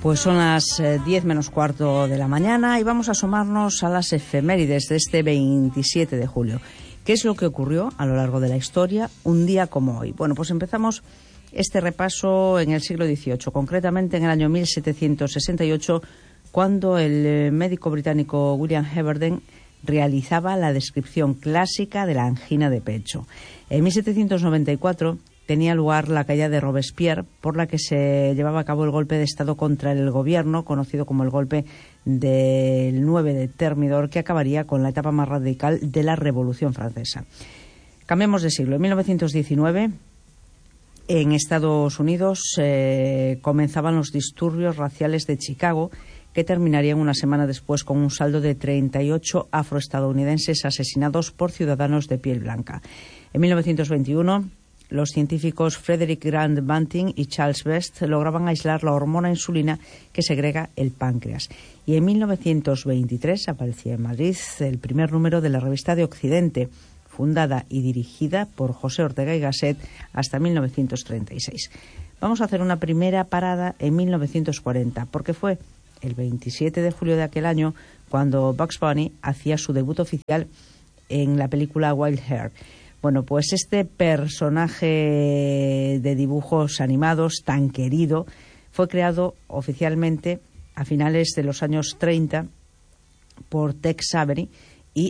Pues son las 10 menos cuarto de la mañana y vamos a asomarnos a las efemérides de este 27 de julio. ¿Qué es lo que ocurrió a lo largo de la historia un día como hoy? Bueno, pues empezamos este repaso en el siglo XVIII, concretamente en el año 1768, cuando el médico británico William Heberden realizaba la descripción clásica de la angina de pecho. En 1794 tenía lugar la caída de Robespierre, por la que se llevaba a cabo el golpe de Estado contra el gobierno, conocido como el golpe del 9 de Thermidor, que acabaría con la etapa más radical de la Revolución Francesa. Cambiamos de siglo. En 1919, en Estados Unidos, comenzaban los disturbios raciales de Chicago, que terminarían una semana después con un saldo de 38 afroestadounidenses asesinados por ciudadanos de piel blanca. En 1921, los científicos Frederick Grant Banting y Charles Best lograban aislar la hormona insulina que segrega el páncreas. Y en 1923 aparecía en Madrid el primer número de la revista de Occidente, fundada y dirigida por José Ortega y Gasset hasta 1936. Vamos a hacer una primera parada en 1940, porque fue el 27 de julio de aquel año cuando Bugs Bunny hacía su debut oficial en la película Wild Hair. Bueno, pues este personaje de dibujos animados tan querido fue creado oficialmente a finales de los años 30 por Tex Avery y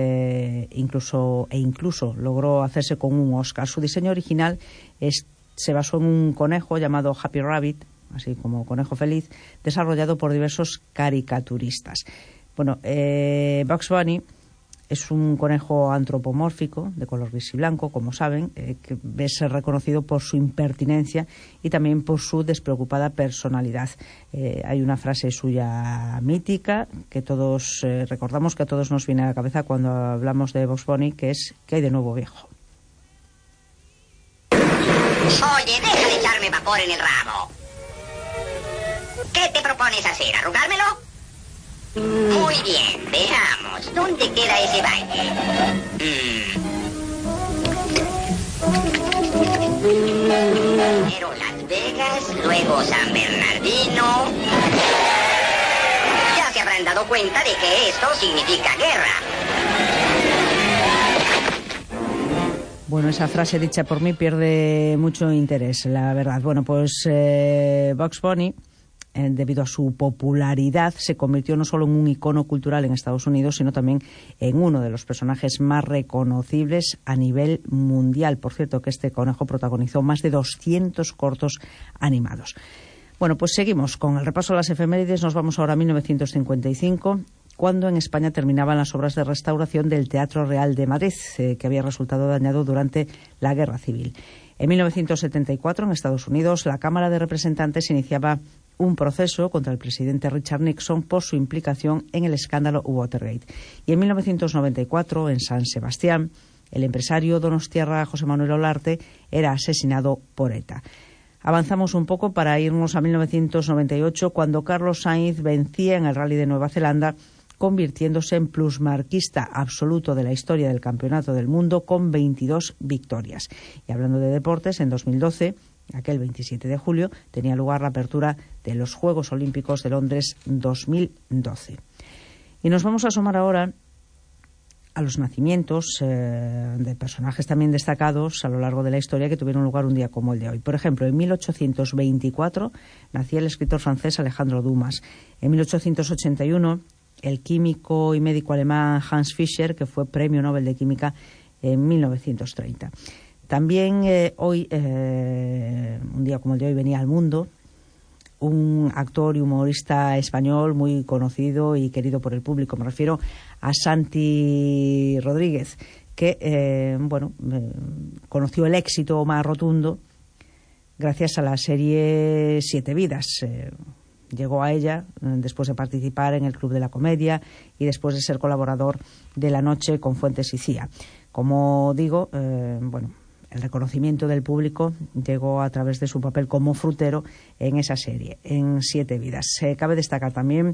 incluso logró hacerse con un Oscar. Su diseño original se basó en un conejo llamado Happy Rabbit, así como conejo feliz, desarrollado por diversos caricaturistas. Bueno, Bugs Bunny es un conejo antropomórfico de color gris y blanco, como saben, que es reconocido por su impertinencia y también por su despreocupada personalidad. Hay una frase suya mítica que todos recordamos, que a todos nos viene a la cabeza cuando hablamos de Bugs Bunny, que es ¿qué hay de nuevo, viejo? Oye, deja de echarme vapor en el rabo. ¿Qué te propones hacer? ¿Arrugármelo? Muy bien, veamos. ¿Dónde queda ese baile? Primero Las Vegas, luego San Bernardino. Ya se habrán dado cuenta de que esto significa guerra. Bueno, esa frase dicha por mí pierde mucho interés, la verdad. Bueno, pues Bugs Bunny, debido a su popularidad, se convirtió no solo en un icono cultural en Estados Unidos, sino también en uno de los personajes más reconocibles a nivel mundial. Por cierto, que este conejo protagonizó más de 200 cortos animados. Bueno, pues seguimos con el repaso de las efemérides. Nos vamos ahora a 1955, cuando en España terminaban las obras de restauración del Teatro Real de Madrid, que había resultado dañado durante la Guerra Civil. En 1974, en Estados Unidos, la Cámara de Representantes iniciaba un proceso contra el presidente Richard Nixon por su implicación en el escándalo Watergate. Y en 1994, en San Sebastián, el empresario donostiarra José Manuel Olarte era asesinado por ETA. Avanzamos un poco para irnos a 1998, cuando Carlos Sainz vencía en el Rally de Nueva Zelanda, convirtiéndose en plusmarquista absoluto de la historia del Campeonato del Mundo con 22 victorias. Y hablando de deportes, en 2012, aquel 27 de julio, tenía lugar la apertura de los Juegos Olímpicos de Londres 2012. Y nos vamos a asomar ahora a los nacimientos de personajes también destacados a lo largo de la historia que tuvieron lugar un día como el de hoy. Por ejemplo, en 1824 nacía el escritor francés Alejandro Dumas. En 1881, el químico y médico alemán Hans Fischer, que fue Premio Nobel de Química en 1930. También hoy, un día como el de hoy, venía al mundo un actor y humorista español muy conocido y querido por el público. Me refiero a Santi Rodríguez, que conoció el éxito más rotundo gracias a la serie Siete Vidas. Llegó a ella después de participar en el Club de la Comedia y después de ser colaborador de La Noche con Fuentes y Cía. Como digo, el reconocimiento del público llegó a través de su papel como frutero en esa serie, en Siete Vidas. Cabe destacar también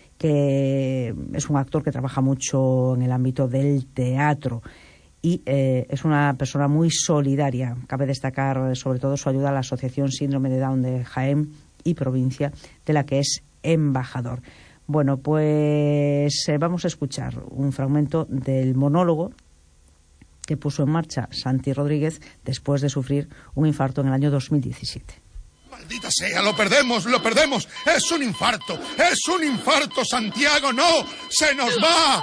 que es un actor que trabaja mucho en el ámbito del teatro y es una persona muy solidaria. Cabe destacar sobre todo su ayuda a la Asociación Síndrome de Down de Jaén y provincia de la que es embajador. Bueno, pues vamos a escuchar un fragmento del monólogo que puso en marcha Santi Rodríguez después de sufrir un infarto en el año 2017. ¡Maldita sea! ¡Lo perdemos! ¡Es un infarto! ¡Santiago! ¡No! ¡Se nos va!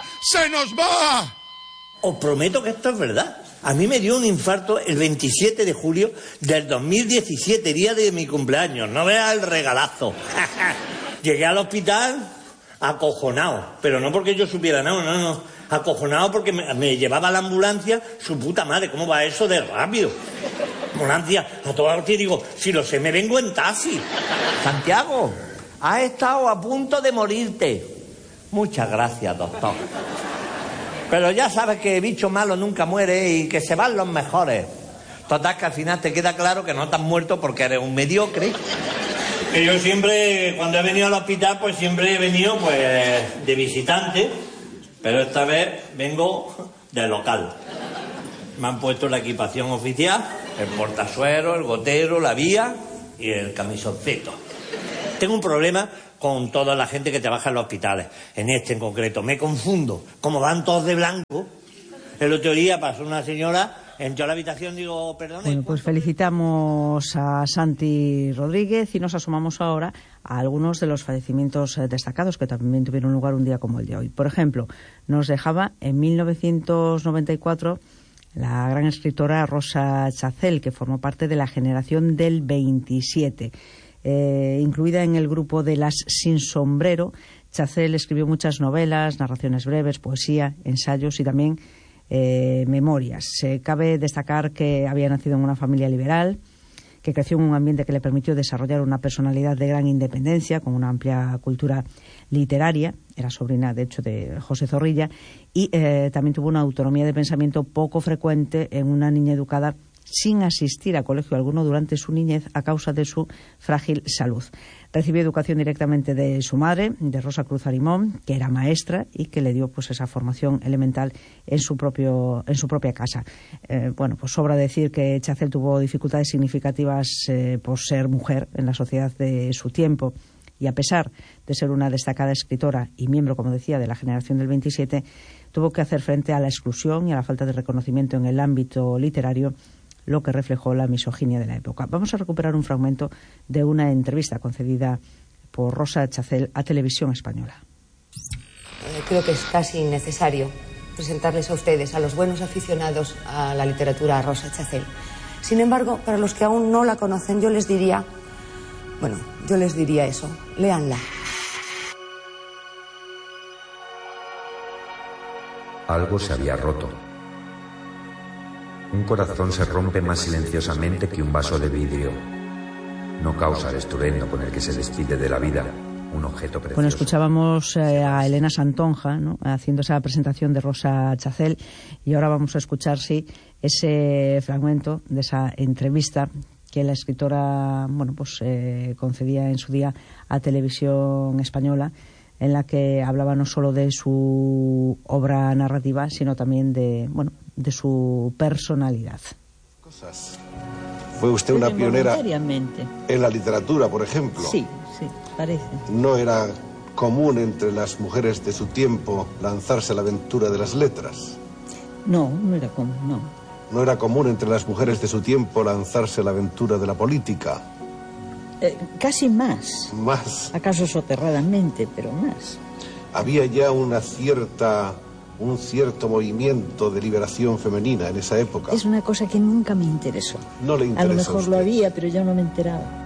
Os prometo que esto es verdad. A mí me dio un infarto el 27 de julio del 2017, día de mi cumpleaños. No veas el regalazo. Llegué al hospital acojonado, pero no porque yo supiera nada, no. Acojonado porque me llevaba la ambulancia, su puta madre, ¿cómo va eso de rápido? Ambulancia, a toda hostia, digo, si lo sé, me vengo en taxi. Santiago, has estado a punto de morirte. Muchas gracias, doctor. Pero ya sabes que bicho malo nunca muere y que se van los mejores. Total, que al final te queda claro que no te has muerto porque eres un mediocre. Que yo siempre, cuando he venido al hospital, pues siempre he venido pues de visitante, pero esta vez vengo de local. Me han puesto la equipación oficial, el portasuero, el gotero, la vía y el camisoncito. Tengo un problema con toda la gente que trabaja en los hospitales, en este en concreto. Me confundo, como van todos de blanco. El otro día pasó una señora, entró a la habitación, digo, perdón. Bueno, pues felicitamos a Santi Rodríguez y nos asomamos ahora a algunos de los fallecimientos destacados que también tuvieron lugar un día como el de hoy. Por ejemplo, nos dejaba en 1994 la gran escritora Rosa Chacel, que formó parte de la generación del 27. Incluida en el grupo de las sin sombrero, Chacel escribió muchas novelas, narraciones breves, poesía, ensayos y también memorias. Cabe destacar que había nacido en una familia liberal, que creció en un ambiente que le permitió desarrollar una personalidad de gran independencia, con una amplia cultura literaria. Era sobrina, de hecho, de José Zorrilla, y también tuvo una autonomía de pensamiento poco frecuente en una niña educada sin asistir a colegio alguno durante su niñez a causa de su frágil salud. Recibió educación directamente de su madre, de Rosa Cruz Arimón, que era maestra y que le dio pues esa formación elemental en su propia casa. Bueno, pues sobra decir que Chacel tuvo dificultades significativas por ser mujer en la sociedad de su tiempo, y a pesar de ser una destacada escritora y miembro, como decía, de la generación del 27, tuvo que hacer frente a la exclusión y a la falta de reconocimiento en el ámbito literario, lo que reflejó la misoginia de la época. Vamos a recuperar un fragmento de una entrevista concedida por Rosa Chacel a Televisión Española. Creo que es casi innecesario presentarles a ustedes, a los buenos aficionados a la literatura, a Rosa Chacel. Sin embargo, para los que aún no la conocen, yo les diría eso, léanla. Algo se había roto. Un corazón se rompe más silenciosamente que un vaso de vidrio. No causa el estruendo con el que se despide de la vida un objeto precioso. Bueno, escuchábamos a Elena Santonja, ¿no?, haciendo esa presentación de Rosa Chacel, y ahora vamos a escuchar, sí, ese fragmento de esa entrevista que la escritora, concedía en su día a Televisión Española, en la que hablaba no solo de su obra narrativa, sino también de su personalidad. Fue usted una pionera en la literatura, por ejemplo. Sí, parece. No era común entre las mujeres de su tiempo lanzarse a la aventura de las letras. No era común, no. No era común entre las mujeres de su tiempo lanzarse a la aventura de la política. Casi más. Más. Acaso soterradamente, pero más. Había ya un cierto movimiento de liberación femenina en esa época. Es una cosa que nunca me interesó. No le interesó. A lo mejor lo había, pero yo no me enteraba.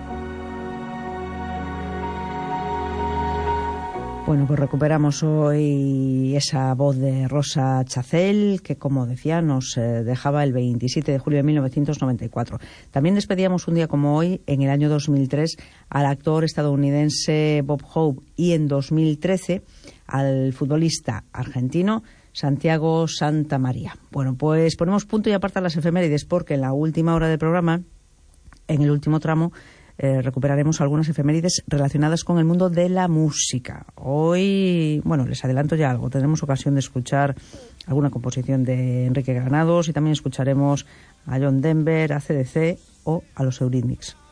Bueno, pues recuperamos hoy esa voz de Rosa Chacel, que, como decía, nos dejaba el 27 de julio de 1994. También despedíamos un día como hoy, en el año 2003, al actor estadounidense Bob Hope, y en 2013 al futbolista argentino Santiago Santamaría. Bueno, pues ponemos punto y aparte a las efemérides, porque en la última hora del programa, en el último tramo, recuperaremos algunas efemérides relacionadas con el mundo de la música. Hoy, les adelanto ya algo, tendremos ocasión de escuchar alguna composición de Enrique Granados y también escucharemos a John Denver, a CDC o a los Eurythmics.